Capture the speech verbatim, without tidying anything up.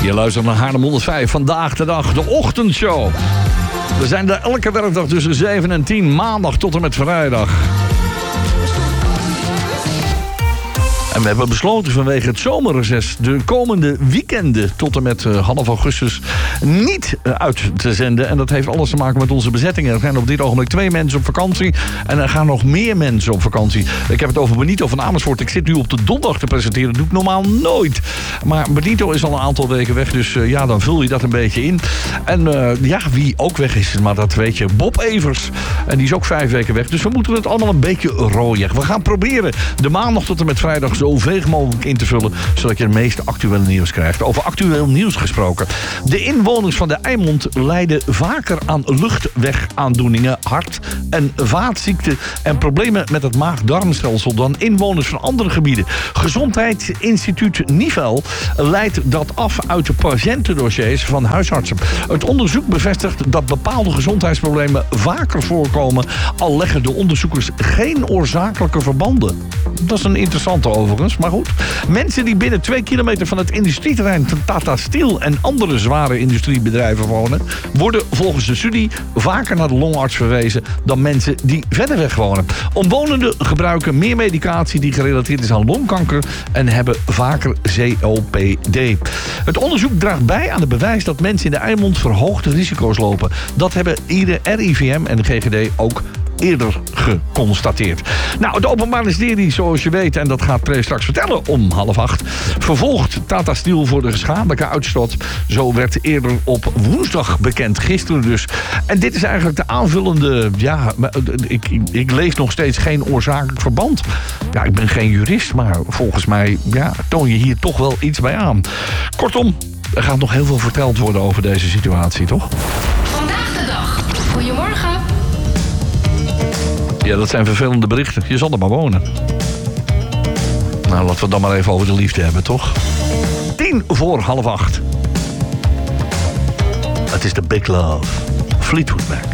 Je luistert naar Haarlem honderdvijf. Vandaag de dag, de ochtendshow. We zijn er elke werkdag tussen zeven en tien. Maandag tot en met vrijdag. En we hebben besloten vanwege het zomerreces de komende weekenden tot en met uh, half augustus niet uh, uit te zenden. En dat heeft alles te maken met onze bezettingen. Er zijn op dit ogenblik twee mensen op vakantie en er gaan nog meer mensen op vakantie. Ik heb het over Benito van Amersfoort. Ik zit nu op de donderdag te presenteren. Dat doe ik normaal nooit. Maar Benito is al een aantal weken weg, dus uh, ja, dan vul je dat een beetje in. En uh, ja, wie ook weg is, maar dat weet je, Bob Evers. En die is ook vijf weken weg, dus we moeten het allemaal een beetje rooien. We gaan proberen de maandag tot en met vrijdag zo zoveel mogelijk in te vullen, zodat je het meeste actuele nieuws krijgt. Over actueel nieuws gesproken. De inwoners van de Eimond lijden vaker aan luchtwegaandoeningen, hart- en vaatziekten en problemen met het maag-darmstelsel dan inwoners van andere gebieden. Gezondheidsinstituut Nivel leidt dat af uit de patiëntendossiers van huisartsen. Het onderzoek bevestigt dat bepaalde gezondheidsproblemen vaker voorkomen, al leggen de onderzoekers geen oorzakelijke verbanden. Dat is een interessante overigens, maar goed. Mensen die binnen twee kilometer van het industrieterrein van Tata Steel en andere zware industriebedrijven wonen, worden volgens de studie vaker naar de longarts verwezen dan mensen die verder weg wonen. Omwonenden gebruiken meer medicatie die gerelateerd is aan longkanker en hebben vaker C O P D. Het onderzoek draagt bij aan het bewijs dat mensen in de Eimond verhoogde risico's lopen. Dat hebben ieder R I V M en de G G D ook eerder geconstateerd. Nou, het Openbaar Ministerie, zoals je weet, en dat gaat Pre straks vertellen om half acht, vervolgt Tata Steel voor de geschadelijke uitstoot. Zo werd eerder op woensdag bekend, gisteren dus. En dit is eigenlijk de aanvullende, ja, ik, ik, ik lees nog steeds geen oorzakelijk verband. Ja, ik ben geen jurist, maar volgens mij, ja, toon je hier toch wel iets bij aan. Kortom, er gaat nog heel veel verteld worden over deze situatie, toch? Vandaag de dag. Goedemorgen. Ja, dat zijn vervelende berichten. Je zal er maar wonen. Nou, laten we het dan maar even over de liefde hebben, toch? Tien voor half acht. Het is de Big Love. Fleetwood Mac.